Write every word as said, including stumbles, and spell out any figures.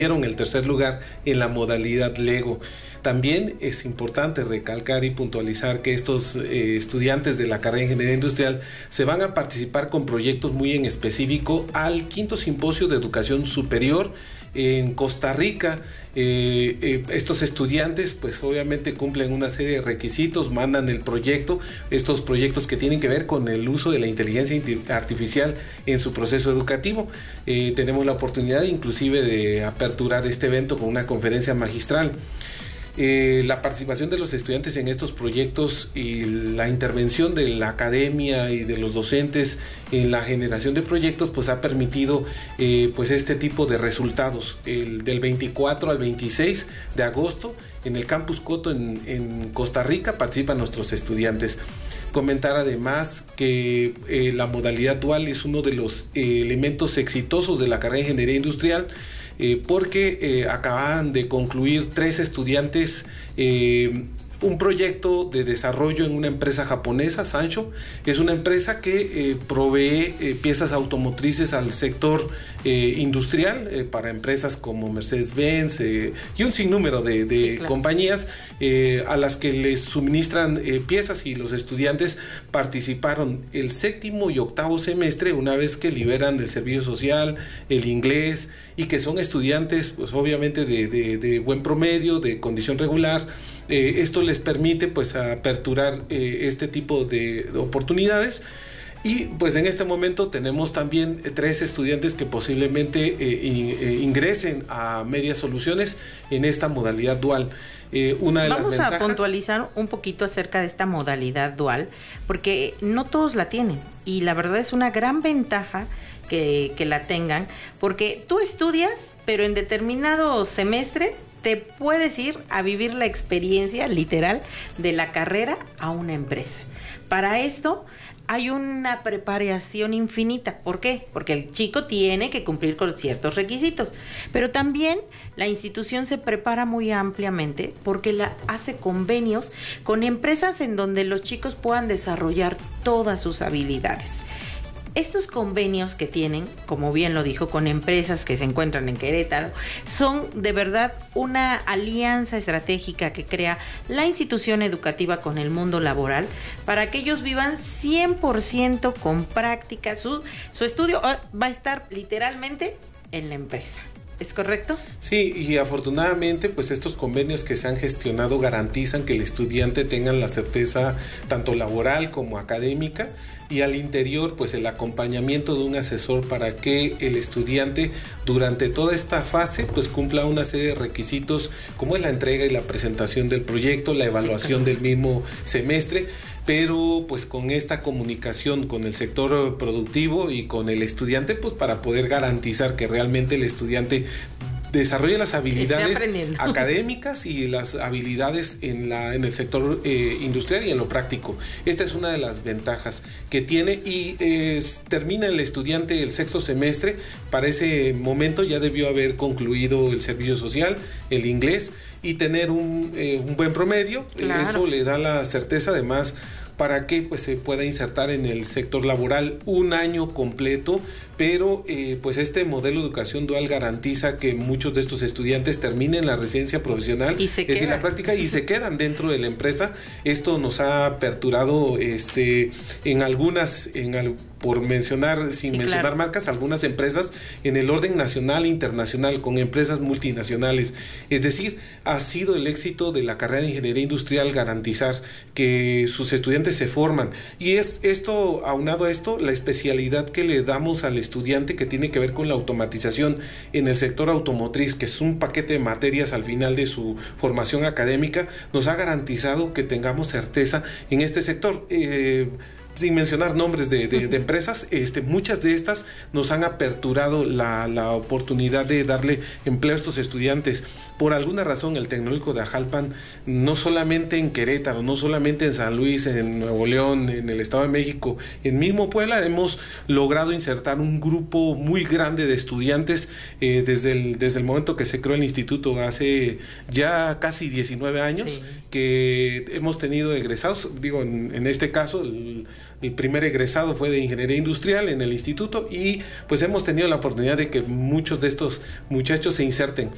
el tercer lugar en la modalidad Lego. También es importante recalcar y puntualizar que estos eh, estudiantes de la carrera de Ingeniería Industrial se van a participar con proyectos muy en específico al quinto simposio de educación superior en Costa Rica. Eh, eh, estos estudiantes pues obviamente cumplen una serie de requisitos, mandan el proyecto, estos proyectos que tienen que ver con el uso de la inteligencia artificial en su proceso educativo. Eh, tenemos la oportunidad inclusive de aperturar este evento con una conferencia magistral. Eh, la participación de los estudiantes en estos proyectos y la intervención de la academia y de los docentes en la generación de proyectos pues ha permitido eh, pues este tipo de resultados. El, del veinticuatro al veintiséis de agosto en el Campus Coto en, en Costa Rica participan nuestros estudiantes. Comentar además que eh, la modalidad dual es uno de los eh, elementos exitosos de la carrera de Ingeniería Industrial, eh, porque eh, acaban de concluir tres estudiantes eh, un proyecto de desarrollo en una empresa japonesa. Sancho es una empresa que eh, provee eh, piezas automotrices al sector eh, industrial eh, para empresas como Mercedes-Benz eh, y un sinnúmero de, de sí, claro. compañías eh, a las que les suministran eh, piezas, y los estudiantes participaron el séptimo y octavo semestre una vez que liberan del servicio social, el inglés, y que son estudiantes pues obviamente de, de, de buen promedio, de condición regular. Eh, esto les permite pues aperturar eh, este tipo de oportunidades, y pues en este momento tenemos también tres estudiantes que posiblemente eh, in, eh, ingresen a Media Soluciones en esta modalidad dual. Eh, una de Vamos las ventajas... a puntualizar un poquito acerca de esta modalidad dual, porque no todos la tienen, y la verdad es una gran ventaja que, que la tengan, porque tú estudias, pero en determinado semestre te puedes ir a vivir la experiencia literal de la carrera a una empresa. Para esto hay una preparación infinita. ¿Por qué? Porque el chico tiene que cumplir con ciertos requisitos, pero también la institución se prepara muy ampliamente porque la hace convenios con empresas en donde los chicos puedan desarrollar todas sus habilidades. Estos convenios que tienen, como bien lo dijo, con empresas que se encuentran en Querétaro, son de verdad una alianza estratégica que crea la institución educativa con el mundo laboral para que ellos vivan cien por ciento con práctica. Su, su estudio va a estar literalmente en la empresa. ¿Es correcto? Sí, y afortunadamente pues estos convenios que se han gestionado garantizan que el estudiante tenga la certeza tanto laboral como académica, y al interior pues el acompañamiento de un asesor para que el estudiante durante toda esta fase pues cumpla una serie de requisitos como es la entrega y la presentación del proyecto, la evaluación sí, claro. del mismo semestre, pero pues con esta comunicación con el sector productivo y con el estudiante pues para poder garantizar que realmente el estudiante desarrolla las habilidades académicas y las habilidades en, la, en el sector eh, industrial y en lo práctico. Esta es una de las ventajas que tiene, y eh, termina el estudiante el sexto semestre. Para ese momento ya debió haber concluido el servicio social, el inglés y tener un, eh, un buen promedio. Claro. Eso le da la certeza además para que pues se pueda insertar en el sector laboral un año completo, pero eh, pues este modelo de educación dual garantiza que muchos de estos estudiantes terminen la residencia profesional, y se es decir, la práctica, y se quedan dentro de la empresa. Esto nos ha aperturado este en algunas, en al, por mencionar, sin sí, mencionar claro. marcas, algunas empresas en el orden nacional e internacional, con empresas multinacionales. Es decir, ha sido el éxito de la carrera de Ingeniería Industrial garantizar que sus estudiantes se forman, y es esto, aunado a esto, la especialidad que le damos al estudiante que tiene que ver con la automatización en el sector automotriz, que es un paquete de materias al final de su formación académica, nos ha garantizado que tengamos certeza en este sector. Eh, sin mencionar nombres de, de, de empresas, este, muchas de estas nos han aperturado la, la oportunidad de darle empleo a estos estudiantes. Por alguna razón el Tecnológico de Ajalpan, no solamente en Querétaro, no solamente en San Luis, en Nuevo León, en el Estado de México, en mismo Puebla, hemos logrado insertar un grupo muy grande de estudiantes eh, desde, el, desde el momento que se creó el instituto, hace ya casi diecinueve años, sí. que hemos tenido egresados. Digo, en, en este caso, el, el primer egresado fue de Ingeniería Industrial en el instituto, y pues hemos tenido la oportunidad de que muchos de estos muchachos se inserten.